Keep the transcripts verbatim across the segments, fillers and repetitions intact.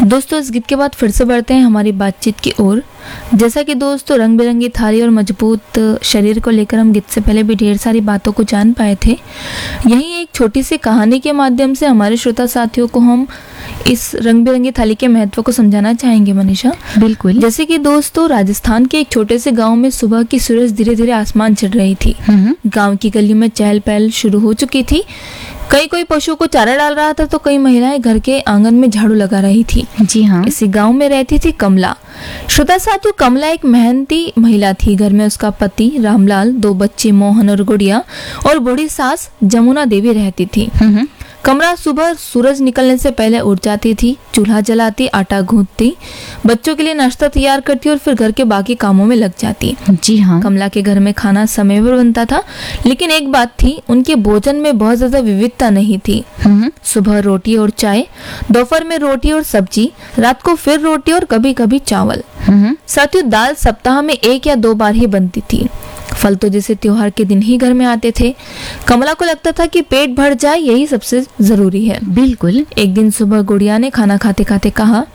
दोस्तों, इस गीत के बाद फिर से बढ़ते हैं हमारी बातचीत की ओर। जैसा कि दोस्तों रंग बिरंगी थाली और मजबूत शरीर को लेकर हम गीत से पहले भी ढेर सारी बातों को जान पाए थे। यही एक छोटी सी कहानी के माध्यम से हमारे श्रोता साथियों को हम इस रंग बिरंगी थाली के महत्व को समझाना चाहेंगे मनीषा। बिल्कुल। जैसे कि दोस्तों राजस्थान के एक छोटे से गांव में सुबह की सूरज धीरे धीरे आसमान चढ़ रही थी। गांव की गली में चहल पहल शुरू हो चुकी थी। कई कोई पशु को चारा डाल रहा था तो कई महिलाएं घर के आंगन में झाड़ू लगा रही थी। जी हाँ। इसी गांव में रहती थी कमला। श्रोता साथियों, कमला एक मेहनती महिला थी। घर में उसका पति रामलाल, दो बच्चे मोहन और गुड़िया और बूढ़ी सास जमुना देवी रहती थी। कमला सुबह सूरज निकलने से पहले उठ जाती थी, चूल्हा जलाती, आटा गूंथती, बच्चों के लिए नाश्ता तैयार करती और फिर घर के बाकी कामों में लग जाती। जी हाँ। कमला के घर में खाना समय पर बनता था, लेकिन एक बात थी, उनके भोजन में बहुत ज्यादा विविधता नहीं थी। सुबह रोटी और चाय, दोपहर में रोटी और सब्जी, रात को फिर रोटी और कभी कभी चावल। साथियों, दाल सप्ताह में एक या दो बार ही बनती थी। फल तो जैसे त्योहार के दिन ही घर में आते थे। कमला को लगता था कि पेट भर जाए यही सबसे जरूरी है। बिल्कुल। एक दिन सुबह गुड़िया ने खाना खाते खाते कहा,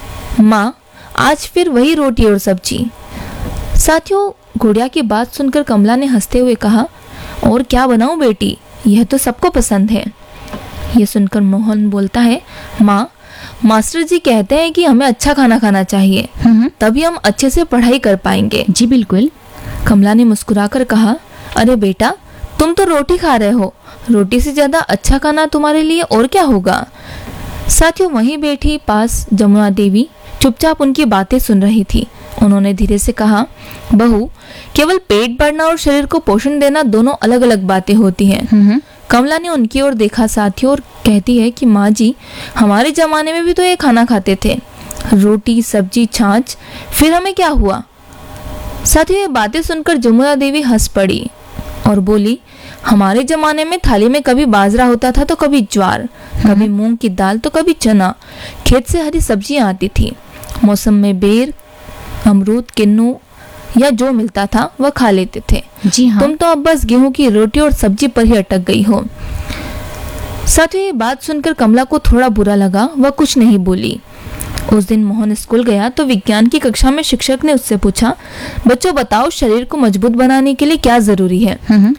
माँ आज फिर वही रोटी और सब्जी। साथियों, गुड़िया की बात सुनकर कमला ने हंसते हुए कहा, और क्या बनाऊं बेटी, यह तो सबको पसंद है। यह सुनकर मोहन बोलता है, माँ मास्टर जी कहते हैं कि हमें अच्छा खाना खाना चाहिए, तभी हम अच्छे से पढ़ाई कर पाएंगे। जी बिल्कुल। कमला ने मुस्कुराकर कहा, अरे बेटा तुम तो रोटी खा रहे हो, रोटी से ज्यादा अच्छा खाना तुम्हारे लिए और क्या होगा। साथियों, वहीं बैठी पास जमुना देवी चुपचाप उनकी बातें सुन रही थी। उन्होंने धीरे से कहा, बहू केवल पेट भरना और शरीर को पोषण देना दोनों अलग अलग बातें होती हैं। कमला ने उनकी ओर देखा साथियों और कहती है कि माँ जी, हमारे जमाने में भी तो ये खाना खाते थे, रोटी सब्जी छाछ, फिर हमें क्या हुआ। साथियों, ये बातें सुनकर जमुना देवी हंस पड़ी और बोली, हमारे जमाने में थाली में कभी बाजरा होता था तो कभी ज्वार, कभी मूंग की दाल तो कभी चना, खेत से हरी सब्जियां आती थी, मौसम में बेर अमरूद किन्नू या जो मिलता था वह खा लेते थे। जी हाँ। तुम तो अब बस गेहूं की रोटी और सब्जी पर ही अटक गई हो। साथियों, ये बात सुनकर कमला को थोड़ा बुरा लगा, वह कुछ नहीं बोली। उस दिन मोहन स्कूल गया तो विज्ञान की कक्षा में शिक्षक ने उससे पूछा, बच्चों बताओ शरीर को मजबूत बनाने के लिए क्या जरूरी है।